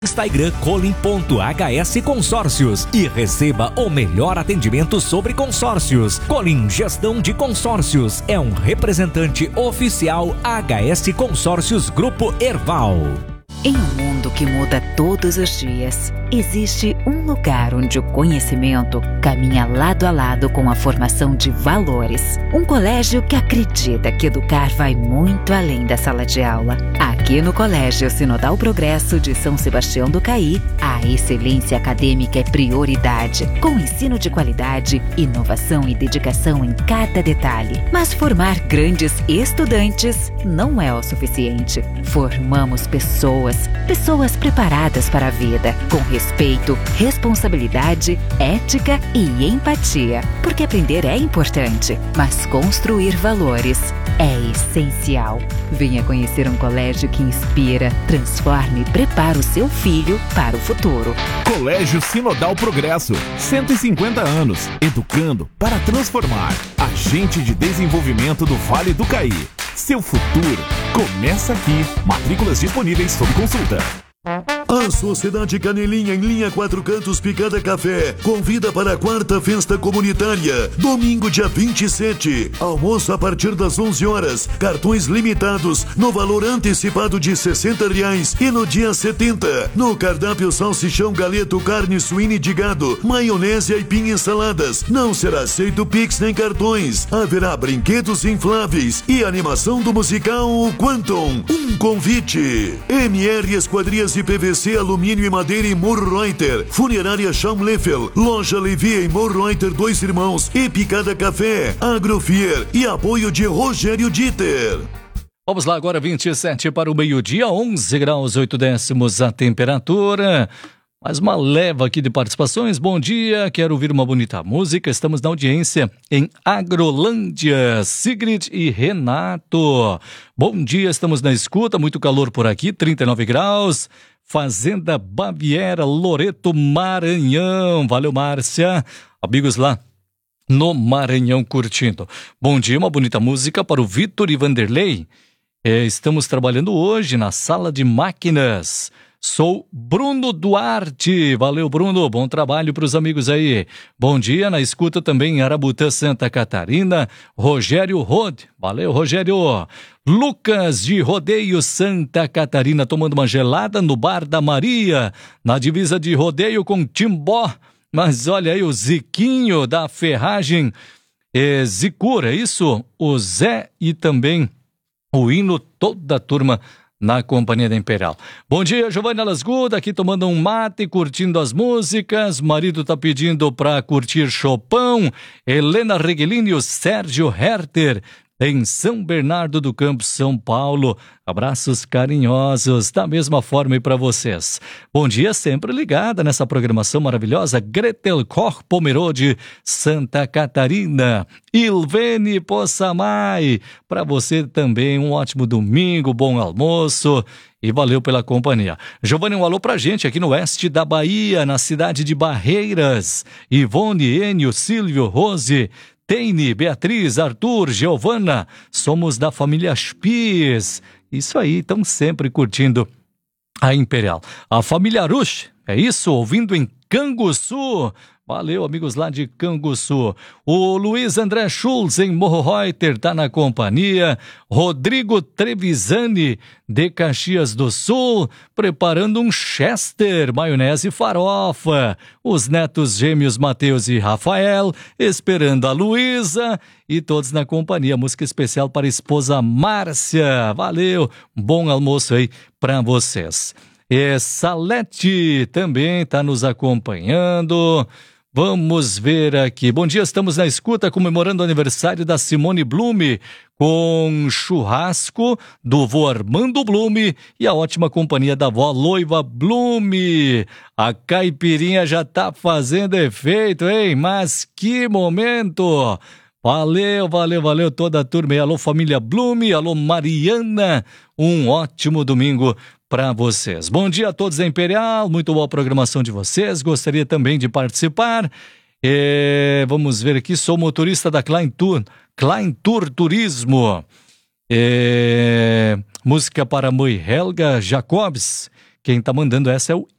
Instagram Colin.hs Consórcios e receba o melhor atendimento sobre consórcios. Colin Gestão de Consórcios é um representante oficial HS Consórcios Grupo Erval. Em um mundo que muda todos os dias, existe um lugar onde o conhecimento caminha lado a lado com a formação de valores. Um colégio que acredita que educar vai muito além da sala de aula. Aqui no Colégio Sinodal Progresso de São Sebastião do Caí, a excelência acadêmica é prioridade, com ensino de qualidade, inovação e dedicação em cada detalhe. Mas formar grandes estudantes não é o suficiente. Formamos pessoas preparadas para a vida, com respeito, responsabilidade, ética e empatia. Porque aprender é importante, mas construir valores é essencial. Venha conhecer um colégio que inspira, transforma e prepara o seu filho para o futuro. Colégio Sinodal Progresso, 150 anos, educando para transformar. Agente de desenvolvimento do Vale do Caí. Seu futuro começa aqui. Matrículas disponíveis sob consulta. A Sociedade Canelinha em Linha Quatro Cantos Picada Café convida para a quarta festa comunitária, domingo dia 27. Almoço a partir das 11 horas, cartões limitados no valor antecipado de R$60 e no dia 70. No cardápio salsichão, galeto, carne suína e de gado, maionese, aipim e saladas. Não será aceito Pix nem cartões. Haverá brinquedos infláveis e animação do musical Quantum. Um convite. MR Esquadrias e PVC, alumínio e madeira em Morreuter, Funerária Schaumleffel, Loja Levi em Morreuter, Dois Irmãos e Picada Café, Agrofier e apoio de Rogério Dieter. Vamos lá agora, 27 para o meio-dia, 11 graus 8 décimos a temperatura. Mais uma leva aqui de participações. Bom dia, quero ouvir uma bonita música. Estamos na audiência em Agrolândia. Sigrid e Renato. Bom dia, estamos na escuta. Muito calor por aqui, 39 graus. Fazenda Baviera, Loreto, Maranhão. Valeu, Márcia. Amigos lá no Maranhão curtindo. Bom dia, uma bonita música para o Vitor e Vanderlei. Estamos trabalhando hoje na sala de máquinas. Sou Bruno Duarte. Valeu, Bruno. Bom trabalho para os amigos aí. Bom dia, na escuta também em Arabutã, Santa Catarina. Rogério Rod. Valeu, Rogério. Lucas de Rodeio, Santa Catarina, tomando uma gelada no Bar da Maria, na divisa de Rodeio com Timbó. Mas olha aí o Ziquinho da Ferragem Zicura, é isso? O Zé e também o Hino, toda a turma na companhia da Imperial. Bom dia, Giovanna Lasguda, aqui tomando um mate, curtindo as músicas. Marido tá pedindo pra curtir Chopin. Helena Reguilini e o Sérgio Herter, em São Bernardo do Campo, São Paulo. Abraços carinhosos, da mesma forma e para vocês. Bom dia, sempre ligada nessa programação maravilhosa. Gretel Koch Pomerode, Santa Catarina. Ilvene Possamay, para você também um ótimo domingo, bom almoço e valeu pela companhia. Giovanni, um alô pra gente aqui no oeste da Bahia, na cidade de Barreiras. Ivone, Enio, Silvio, Rose, Teine, Beatriz, Arthur, Giovana, somos da família Spies. Isso aí, estão sempre curtindo a Imperial. A família Arush, é isso, ouvindo em Canguçu. Valeu, amigos lá de Canguçu. O Luiz André Schultz, em Morro Reuter, tá na companhia. Rodrigo Trevisani, de Caxias do Sul, preparando um Chester, maionese e farofa. Os netos gêmeos Mateus e Rafael, esperando a Luísa. E todos na companhia. Música especial para a esposa Márcia. Valeu, bom almoço aí para vocês. Salete também está nos acompanhando. Vamos ver aqui. Bom dia, estamos na escuta comemorando o aniversário da Simone Blume com churrasco do vô Armando Blume e a ótima companhia da vó Loiva Blume. A caipirinha já tá fazendo efeito, hein? Mas que momento! Valeu, valeu, valeu toda a turma. E alô família Blume, alô Mariana. Um ótimo domingo para vocês. Bom dia a todos da Imperial, muito boa programação de vocês, gostaria também de participar. Vamos ver aqui, sou motorista da Klein Tour Turismo. Música para a mãe Helga Jacobs. Quem tá mandando essa é o